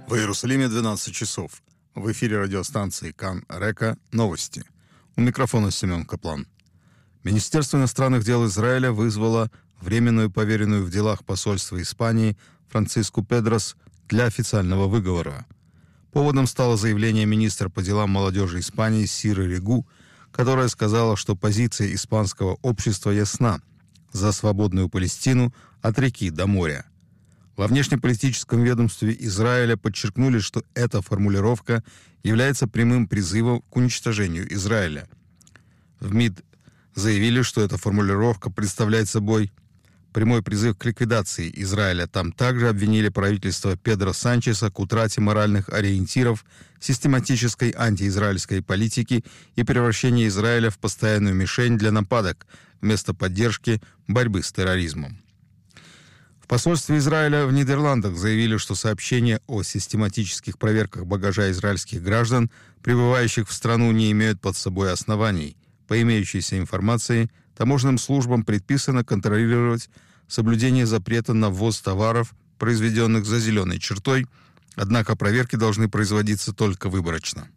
В Иерусалиме 12 часов. В эфире радиостанции Кан Река новости. У микрофона Семен Каплан. Министерство иностранных дел Израиля вызвало временную поверенную в делах посольства Испании Франциску Педрос для официального выговора. Поводом стало заявление министра по делам молодежи Испании Сиры Регу, которая сказала, что позиция испанского общества ясна: за свободную Палестину от реки до моря. Во внешнеполитическом ведомстве Израиля подчеркнули, что эта формулировка является прямым призывом к уничтожению Израиля. В МИД заявили, что эта формулировка представляет собой прямой призыв к ликвидации Израиля. Там также обвинили правительство Педро Санчеса к утрате моральных ориентиров, систематической антиизраильской политики и превращении Израиля в постоянную мишень для нападок вместо поддержки борьбы с терроризмом. В посольстве Израиля в Нидерландах заявили, что сообщения о систематических проверках багажа израильских граждан, прибывающих в страну, не имеют под собой оснований. По имеющейся информации, таможенным службам предписано контролировать соблюдение запрета на ввоз товаров, произведенных за зеленой чертой, однако проверки должны производиться только выборочно.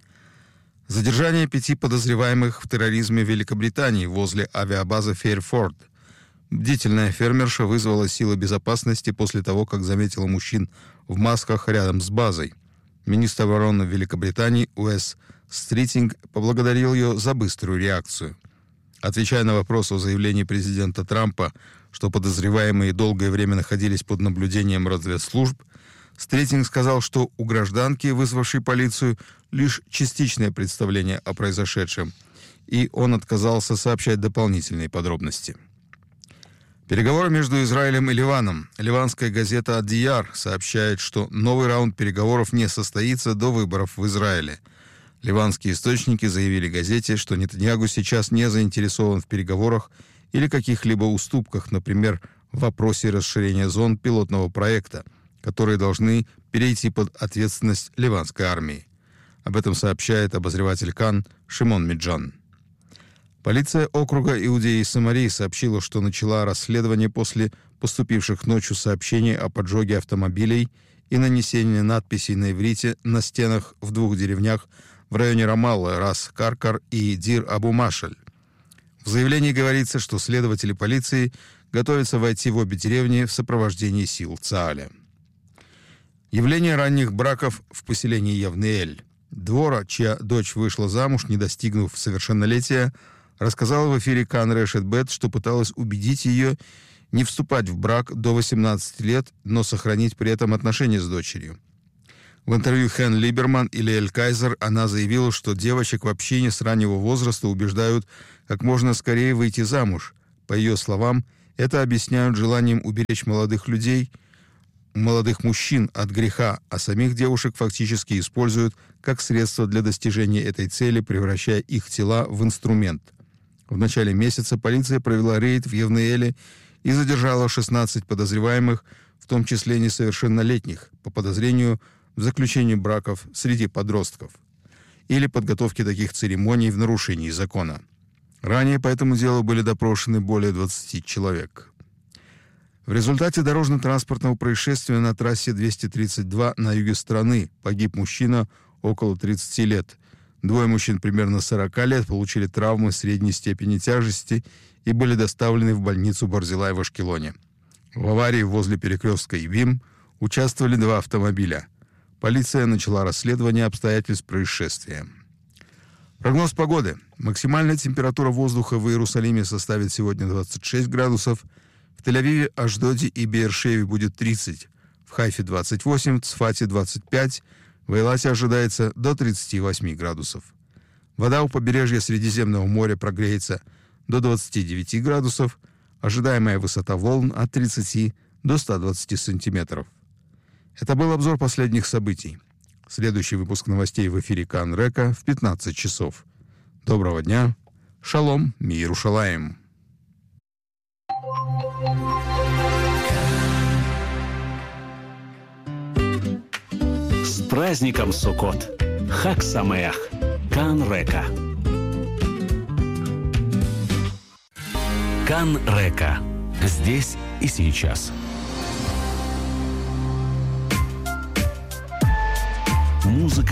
Задержание 5 подозреваемых в терроризме в Великобритании возле авиабазы Фейрфорд. Бдительная фермерша вызвала силы безопасности после того, как заметила мужчин в масках рядом с базой. Министр обороны Великобритании Уэс Стритинг поблагодарил ее за быструю реакцию. Отвечая на вопрос о заявлении президента Трампа, что подозреваемые долгое время находились под наблюдением разведслужб, Стритинг сказал, что у гражданки, вызвавшей полицию, лишь частичное представление о произошедшем, и он отказался сообщать дополнительные подробности. Переговоры между Израилем и Ливаном. Ливанская газета «Ад-Дияр» сообщает, что новый раунд переговоров не состоится до выборов в Израиле. Ливанские источники заявили газете, что Нетаньяху сейчас не заинтересован в переговорах или каких-либо уступках, например, в вопросе расширения зон пилотного проекта, которые должны перейти под ответственность ливанской армии. Об этом сообщает обозреватель Кан Шимон Миджан. Полиция округа Иудеи и Самарии сообщила, что начала расследование после поступивших ночью сообщений о поджоге автомобилей и нанесении надписей на иврите на стенах в 2 деревнях в районе Рамаллы, Рас-Каркар и Дир-Абу-Машаль. В заявлении говорится, что следователи полиции готовятся войти в обе деревни в сопровождении сил Цааля. Явление ранних браков в поселении Явнеэль. Двора, чья дочь вышла замуж, не достигнув совершеннолетия, рассказала в эфире Кан Решет Бет, что пыталась убедить ее не вступать в брак до 18 лет, но сохранить при этом отношения с дочерью. В интервью Хен Либерман и Лиэль Кайзер она заявила, что девочек в общине с раннего возраста убеждают как можно скорее выйти замуж. По ее словам, это объясняют желанием уберечь молодых мужчин от греха, а самих девушек фактически используют как средство для достижения этой цели, превращая их тела в инструмент. В начале месяца полиция провела рейд в Явнеэле и задержала 16 подозреваемых, в том числе несовершеннолетних, по подозрению в заключении браков среди подростков или подготовке таких церемоний в нарушении закона. Ранее по этому делу были допрошены более 20 человек. В результате дорожно-транспортного происшествия на трассе 232 на юге страны погиб мужчина около 30 лет. 2 мужчин примерно 40 лет получили травмы средней степени тяжести и были доставлены в больницу Барзилай в Ашкелоне. В аварии возле перекрестка Ивим участвовали 2 автомобиля. Полиция начала расследование обстоятельств происшествия. Прогноз погоды. Максимальная температура воздуха в Иерусалиме составит сегодня 26 градусов, в Тель-Авиве, Ашдоде и Беэр-Шеве будет 30, в Хайфе 28, в Цфате 25, в Эйлате ожидается до 38 градусов. Вода у побережья Средиземного моря прогреется до 29 градусов, ожидаемая высота волн от 30 до 120 сантиметров. Это был обзор последних событий. Следующий выпуск новостей в эфире Кан Река в 15 часов. Доброго дня. Шалом, Миерушалаим. С праздником Суккот! Хаг Самеах! Кан Река! Кан Река. Здесь и сейчас. Музыка